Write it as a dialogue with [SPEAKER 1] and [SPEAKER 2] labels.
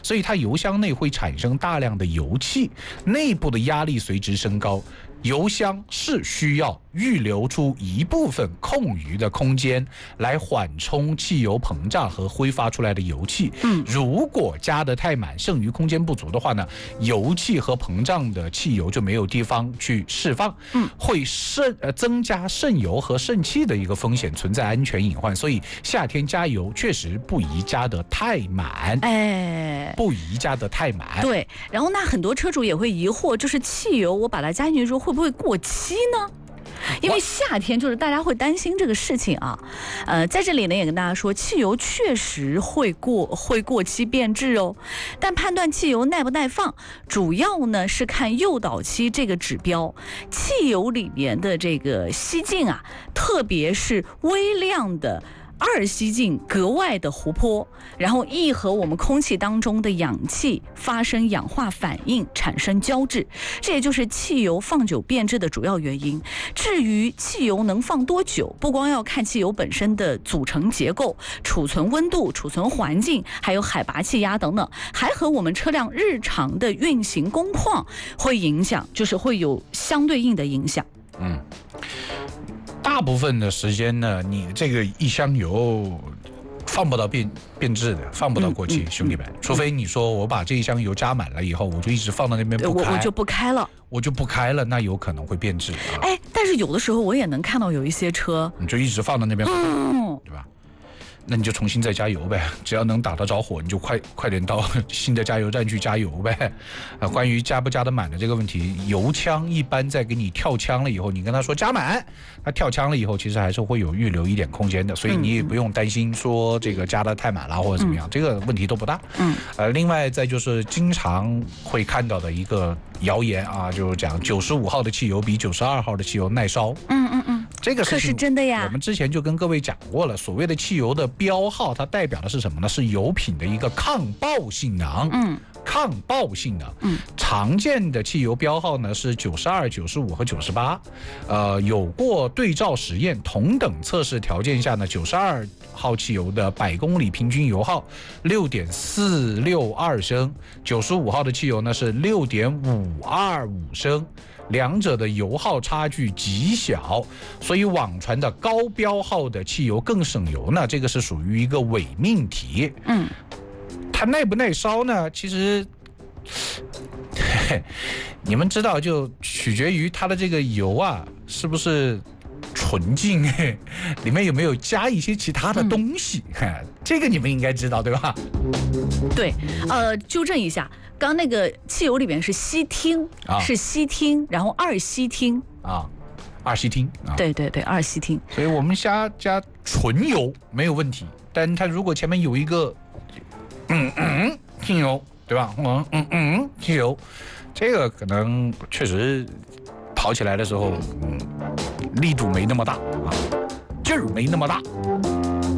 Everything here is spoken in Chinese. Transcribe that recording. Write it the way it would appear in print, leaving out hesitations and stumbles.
[SPEAKER 1] 所以它油箱内会产生大量的油气，内部的压力随之升高。油箱是需要预留出一部分空余的空间来缓冲汽油膨胀和挥发出来的油气。如果加得太满，剩余空间不足的话呢，油气和膨胀的汽油就没有地方去释放，会增加渗油和渗气的一个风险，存在安全隐患。所以夏天加油确实不宜加得太满，不宜加得太满。
[SPEAKER 2] 对，然后那很多车主也会疑惑，就是汽油我把它加进去之后会不会过期呢？因为夏天就是大家会担心这个事情啊，在这里呢也跟大家说，汽油确实会过期变质哦，但判断汽油耐不耐放，主要呢是看诱导期这个指标，汽油里面的这个稀净啊，特别是微量的二烯烃格外的活泼，然后易和我们空气当中的氧气发生氧化反应，产生胶质，这也就是汽油放久变质的主要原因。至于汽油能放多久，不光要看汽油本身的组成结构、储存温度、储存环境，还有海拔、气压等等，还和我们车辆日常的运行工况会影响，就是会有相对应的影响。
[SPEAKER 1] 大部分的时间呢，你这个一箱油放不到变质的，放不到过期，兄弟们，除非你说我把这一箱油加满了以后，我就一直放到那边不开，
[SPEAKER 2] 我就不开了，
[SPEAKER 1] 那有可能会变质。
[SPEAKER 2] 但是有的时候我也能看到有一些车，
[SPEAKER 1] 你就一直放到那边不开，对吧？那你就重新再加油呗，只要能打得着火，你就快点到新的加油站去加油呗。关于加不加得满的这个问题，油枪一般在给你跳枪了以后，你跟他说加满，他跳枪了以后，其实还是会有预留一点空间的，所以你也不用担心说这个加得太满了或者怎么样，这个问题都不大。另外再就是经常会看到的一个谣言啊，就是讲95号的汽油比92号的汽油耐烧。这个事情
[SPEAKER 2] 可是真的呀。
[SPEAKER 1] 我们之前就跟各位讲过了，所谓的汽油的标号，它代表的是什么呢？是油品的一个抗爆性能。抗爆性能。常见的汽油标号呢是92、95和98。有过对照实验，同等测试条件下呢，92号汽油的100公里平均油耗6.462升，95号的汽油呢是6.525升。两者的油耗差距极小，所以网传的高标号的汽油更省油呢，这个是属于一个伪命题。它耐不耐烧呢？其实你们知道，就取决于它的这个油啊是不是纯净，里面有没有加一些其他的东西，这个你们应该知道对吧？
[SPEAKER 2] 对，纠正一下，刚刚那个汽油里面是烯烃，是烯烃，然后二烯烃
[SPEAKER 1] 二烯烃
[SPEAKER 2] 对，二烯烃。
[SPEAKER 1] 所以我们加纯油没有问题，但它如果前面有一个汽油，对吧？汽油，这个可能确实跑起来的时候，力度没那么大，劲儿没那么大。